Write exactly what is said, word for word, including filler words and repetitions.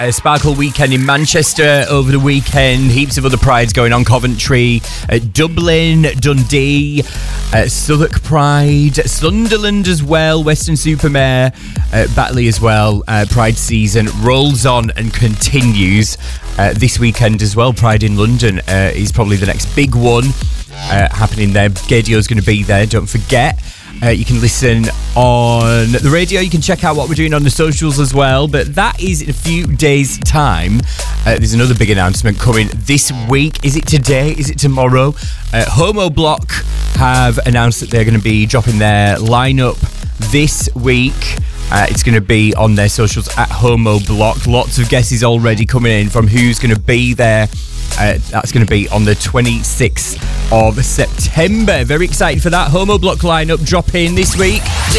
A sparkle weekend in Manchester over the weekend. Heaps of other prides going on. Coventry, uh, Dublin, Dundee, uh, Southwark Pride, Sunderland as well, Weston-super-Mare, uh, Batley as well. Uh, Pride season rolls on and continues uh, this weekend as well. Pride in London uh, is probably the next big one uh, happening there. Gadio's going to be there, don't forget. Uh, you can listen on the radio. You can check out what we're doing on the socials as well. But that is in a few days' time. Uh, there's another big announcement coming this week. Is it today? Is it tomorrow? Uh, Homo Block have announced that they're going to be dropping their lineup this week. Uh, it's going to be on their socials at Homo Block. Lots of guesses already coming in from who's going to be there. Uh, that's going to be on the twenty-sixth of September. Very excited for that. Homo Block lineup dropping this week.